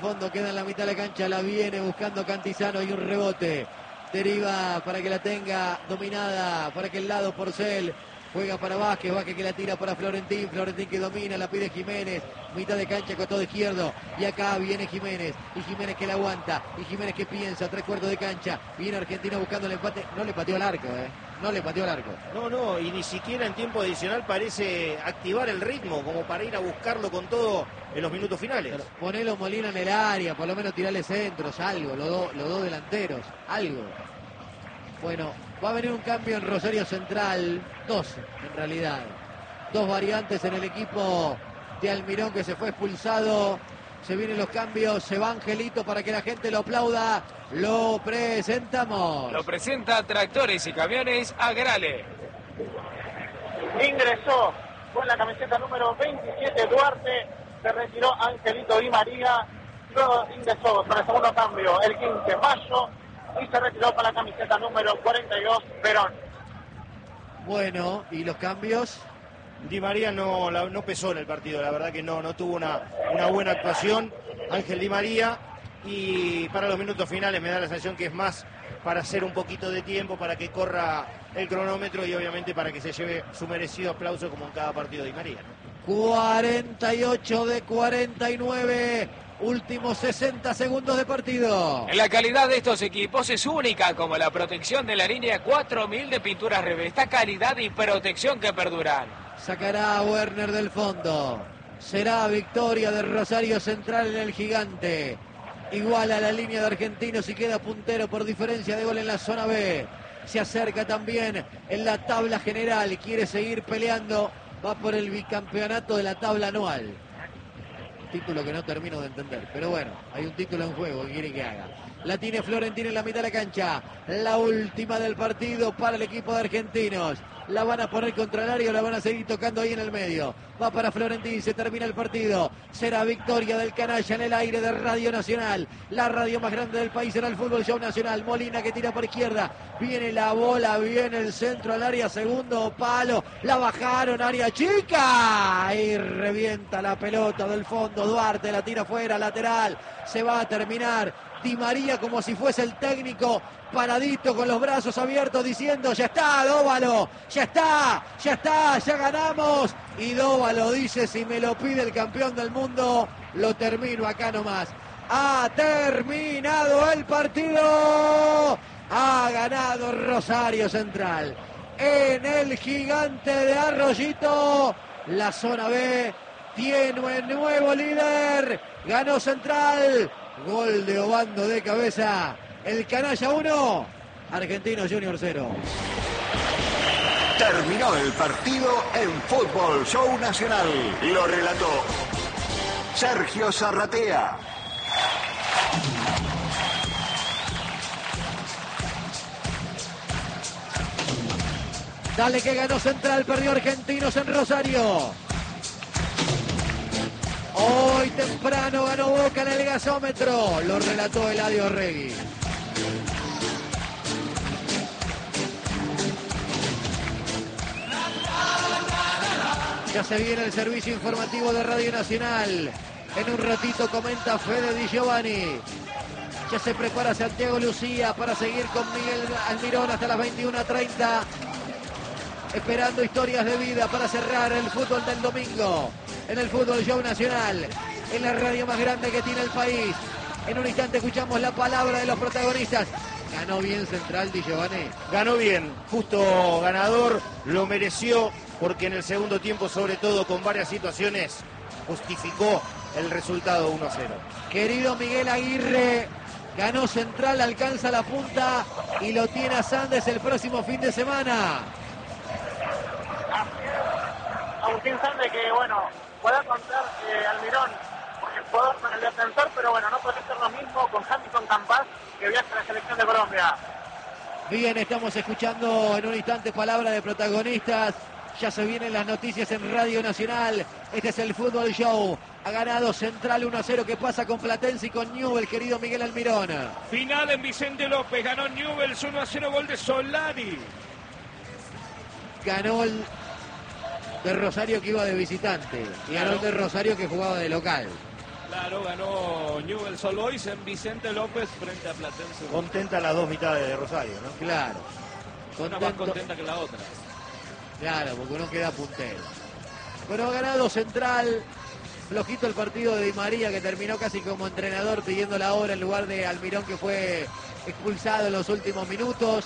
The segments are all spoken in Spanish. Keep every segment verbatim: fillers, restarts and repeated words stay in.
Fondo, queda en la mitad de la cancha, la viene buscando Cantizano y un rebote. Deriva para que la tenga dominada para aquel lado Porcel. Juega para Vázquez, Vázquez que la tira para Florentín, Florentín que domina, la pide Jiménez, mitad de cancha con todo izquierdo, y acá viene Jiménez, y Jiménez que la aguanta, y Jiménez que piensa, tres cuartos de cancha, viene Argentina buscando el empate, no le pateó al arco, eh, no le pateó al arco. No, no, y ni siquiera en tiempo adicional parece activar el ritmo, como para ir a buscarlo con todo en los minutos finales. Pero ponelo Molina en el área, por lo menos tirarle centros, algo, los dos los dos delanteros, algo. Bueno, va a venir un cambio en Rosario Central, dos en realidad. Dos variantes en el equipo de Almirón que se fue expulsado. Se vienen los cambios, se va Angelito para que la gente lo aplauda. Lo presentamos. Lo presenta Tractores y Camiones Agrale. Ingresó con la camiseta número veintisiete Duarte, se retiró Angelito Di María, luego ingresó para el segundo cambio el quince Mayo y se retiró para la camiseta número cuarenta y dos Perón. Bueno, ¿y los cambios? Di María no, la, no pesó en el partido, la verdad que no, no tuvo una, una buena actuación. Ángel Di María, y para los minutos finales me da la sensación que es más para hacer un poquito de tiempo, para que corra el cronómetro y obviamente para que se lleve su merecido aplauso como en cada partido de Di María, ¿no? cuarenta y ocho de cuarenta y nueve. Últimos sesenta segundos de partido. La calidad de estos equipos es única, como la protección de la línea cuatro mil de pinturas Revesta, calidad y protección que perduran. Sacará a Werner del fondo. Será victoria de Rosario Central en el Gigante. Igual a la línea de Argentinos y queda puntero por diferencia de gol en la zona B. Se acerca también en la tabla general. Quiere seguir peleando. Va por el bicampeonato de la tabla anual. Título que no termino de entender, pero bueno, hay un título en juego que quiere que haga. La tiene Florentín en la mitad de la cancha, la última del partido para el equipo de Argentinos. La van a poner contra el área, la van a seguir tocando ahí en el medio. Va para Florentín, se termina el partido. Será victoria del canalla en el aire de Radio Nacional. La radio más grande del país será el Fútbol Show Nacional. Molina que tira por izquierda. Viene la bola, viene el centro al área, segundo palo. La bajaron, área chica. Y revienta la pelota del fondo. Duarte la tira fuera, lateral. Se va a terminar. Di María como si fuese el técnico, paradito con los brazos abiertos diciendo: ya está, Dóvalo, ya está, ya está, ya ganamos. Y Dóvalo dice: si me lo pide el campeón del mundo, lo termino acá nomás. Ha terminado el partido. Ha ganado Rosario Central en el Gigante de Arroyito. La zona B tiene un nuevo líder. Ganó Central. Gol de Obando de cabeza. El canalla uno, Argentinos Junior cero. Terminó el partido en Fútbol Show Nacional. Lo relató Sergio Zarratea. Dale que ganó Central, perdió Argentinos en Rosario. Hoy temprano ganó Boca en el gasómetro. Lo relató Eladio Regui. Ya se viene el servicio informativo de Radio Nacional. En un ratito comenta Fede Di Giovanni. Ya se prepara Santiago Lucía para seguir con Miguel Almirón hasta las veintiuna treinta. Esperando historias de vida para cerrar el fútbol del domingo. En el Fútbol Show Nacional, en la radio más grande que tiene el país. En un instante escuchamos la palabra de los protagonistas. Ganó bien Central, Di Giovanni. Ganó bien, justo ganador, lo mereció, porque en el segundo tiempo, sobre todo con varias situaciones, justificó el resultado uno a cero. Querido Miguel Aguirre, ganó Central, alcanza la punta y lo tiene a Sandes el próximo fin de semana. Agustín Sandes, que bueno, pueda contar eh, Almirón con el jugador, con el defensor, pero bueno, no puede ser lo mismo con Hamilton Campas, que viaja a la selección de Colombia. Bien, estamos escuchando en un instante palabra de protagonistas. Ya se vienen las noticias en Radio Nacional. Este es el Fútbol Show. Ha ganado Central uno a cero. ¿Qué pasa con Platense y con Newell's, querido Miguel Almirón? Final en Vicente López. Ganó Newell's uno a cero, gol de Solari. Ganó el de Rosario que iba de visitante. Y ganó el de Rosario que jugaba de local. Claro, ganó Newell's Old Boys en Vicente López frente a Platense. Contenta las dos mitades de Rosario, ¿no? Claro. Una más contenta que la otra. Claro, porque uno queda puntero. Bueno, ha ganado Central. Flojito el partido de Di María, que terminó casi como entrenador pidiendo la hora en lugar de Almirón, que fue expulsado en los últimos minutos.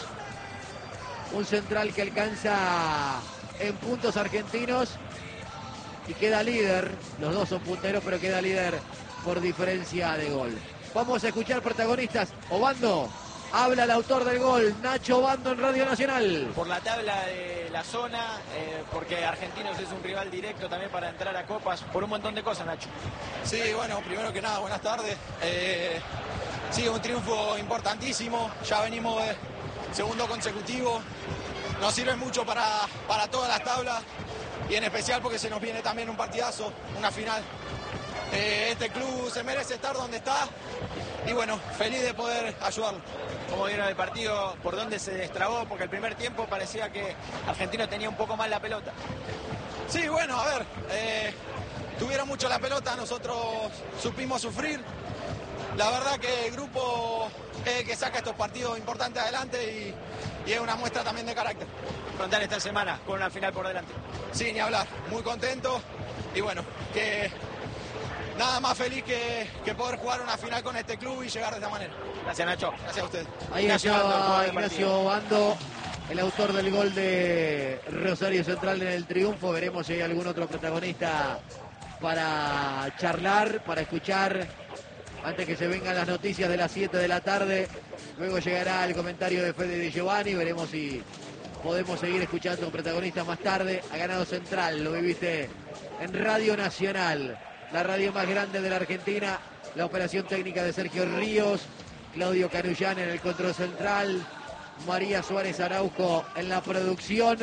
Un Central que alcanza en puntos argentinos y queda líder. Los dos son punteros, pero queda líder por diferencia de gol. Vamos a escuchar protagonistas. Obando, habla el autor del gol, Nacho Obando, en Radio Nacional. Por la tabla de la zona, eh, porque Argentinos es un rival directo también para entrar a copas, por un montón de cosas, Nacho. Sí, bueno, primero que nada, buenas tardes. Eh, sí, un triunfo importantísimo, ya venimos de segundo consecutivo, nos sirve mucho para, para todas las tablas y en especial porque se nos viene también un partidazo, una final. Eh, este club se merece estar donde está y bueno, feliz de poder ayudarlo. ¿Cómo vieron el partido? ¿Por dónde se destrabó? Porque el primer tiempo parecía que Argentino tenía un poco más la pelota. Sí, bueno, a ver, eh, tuvieron mucho la pelota, nosotros supimos sufrir. La verdad que el grupo es el que saca estos partidos importantes adelante y, y es una muestra también de carácter. Frontal esta semana con una final por delante. Sí, ni hablar, muy contento y bueno, que nada más feliz que, que poder jugar una final con este club y llegar de esta manera. Gracias, Nacho. Gracias a ustedes. Ahí estaba Ignacio Obando, el autor del gol de Rosario Central en el triunfo. Veremos si hay algún otro protagonista para charlar, para escuchar, antes que se vengan las noticias de las siete de la tarde. Luego llegará el comentario de Fede Di Giovanni. Veremos si podemos seguir escuchando protagonistas más tarde. Ha ganado Central, lo viviste en Radio Nacional, la radio más grande de la Argentina. La operación técnica de Sergio Ríos, Claudio Carullán en el control central, María Suárez Araujo en la producción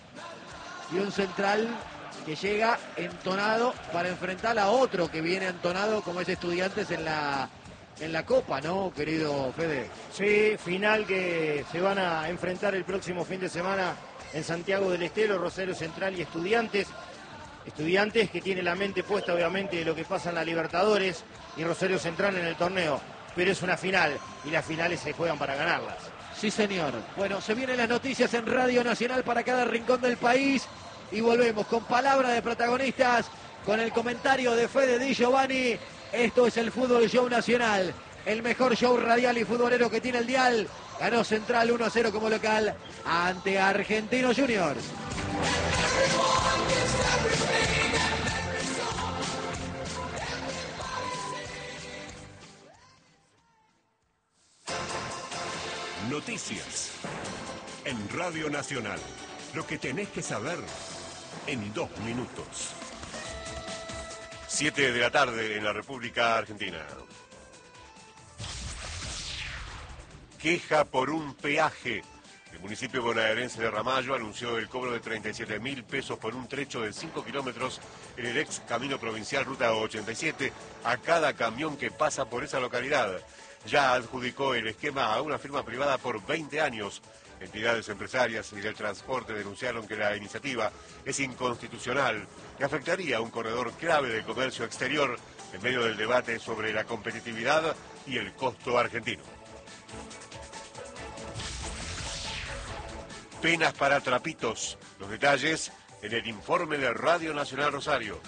y un Central que llega entonado para enfrentar a otro que viene entonado como es Estudiantes en la en la Copa, ¿no, querido Fede? Sí, final que se van a enfrentar el próximo fin de semana en Santiago del Estero, Rosario Central y Estudiantes. Estudiantes que tiene la mente puesta obviamente de lo que pasa en la Libertadores y Rosario Central en el torneo, pero es una final y las finales se juegan para ganarlas. Sí, señor. Bueno, se vienen las noticias en Radio Nacional para cada rincón del país y volvemos con palabra de protagonistas, con el comentario de Fede Di Giovanni. Esto es el Fútbol Show Nacional, el mejor show radial y futbolero que tiene el dial. Ganó Central uno a cero como local ante Argentinos Juniors. Noticias en Radio Nacional. Lo que tenés que saber en dos minutos. Siete de la tarde en la República Argentina. Queja por un peaje. El municipio bonaerense de Ramallo anunció el cobro de treinta y siete mil pesos por un trecho de cinco kilómetros en el ex camino provincial Ruta ochenta y siete a cada camión que pasa por esa localidad. Ya adjudicó el esquema a una firma privada por veinte años. Entidades empresarias y del transporte denunciaron que la iniciativa es inconstitucional y afectaría a un corredor clave del comercio exterior en medio del debate sobre la competitividad y el costo argentino. Penas para trapitos. Los detalles en el informe de Radio Nacional Rosario.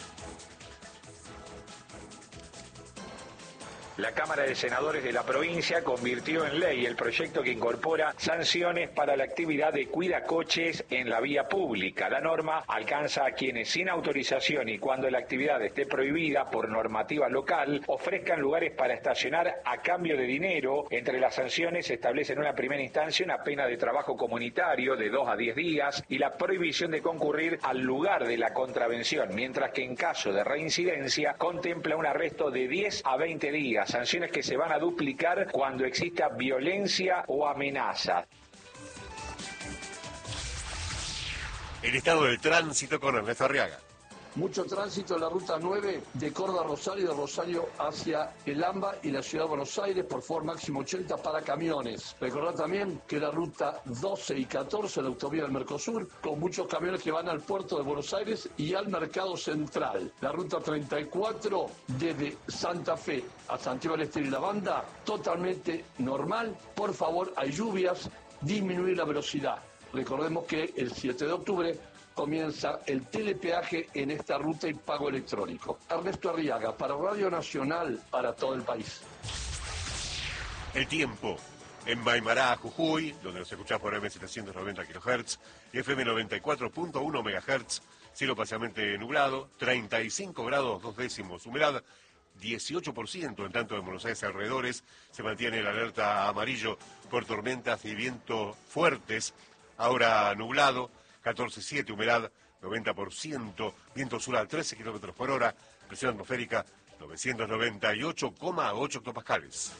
La Cámara de Senadores de la provincia convirtió en ley el proyecto que incorpora sanciones para la actividad de cuidacoches en la vía pública. La norma alcanza a quienes sin autorización y cuando la actividad esté prohibida por normativa local ofrezcan lugares para estacionar a cambio de dinero. Entre las sanciones se establece en una primera instancia una pena de trabajo comunitario de dos a diez días y la prohibición de concurrir al lugar de la contravención, mientras que en caso de reincidencia contempla un arresto de diez a veinte días. Sanciones que se van a duplicar cuando exista violencia o amenaza. El estado del tránsito con Ernesto Arriaga. Mucho tránsito en la ruta nueve de Córdoba a Rosario y de Rosario hacia el AMBA y la ciudad de Buenos Aires por Ford máximo ochenta para camiones. Recordad también que la ruta doce y catorce, la autovía del Mercosur, con muchos camiones que van al puerto de Buenos Aires y al mercado central. La ruta treinta y cuatro desde Santa Fe a Santiago del Estero y La Banda, totalmente normal. Por favor, hay lluvias, disminuir la velocidad. Recordemos que el siete de octubre comienza el telepeaje en esta ruta y pago electrónico. Ernesto Arriaga, para Radio Nacional, para todo el país. El tiempo. En Maimará, Jujuy, donde nos escuchás por eme setecientos noventa kilohertz y efe eme noventa y cuatro punto uno megahertz, cielo parcialmente nublado, treinta y cinco grados dos décimos, humedad dieciocho por ciento, en tanto en Buenos Aires alrededores se mantiene la alerta amarillo por tormentas y vientos fuertes, ahora nublado, catorce punto siete, humedad noventa por ciento, viento sur a trece kilómetros por hora, presión atmosférica novecientos noventa y ocho coma ocho hectopascales.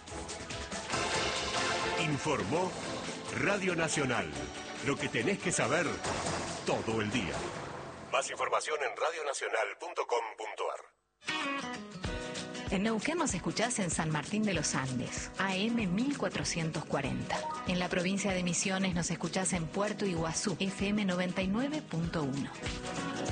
Informó Radio Nacional. Lo que tenés que saber todo el día. Más información en radionacional punto com punto ar. En Neuquén nos escuchás en San Martín de los Andes, A M mil cuatrocientos cuarenta. En la provincia de Misiones nos escuchás en Puerto Iguazú, efe eme noventa y nueve punto uno.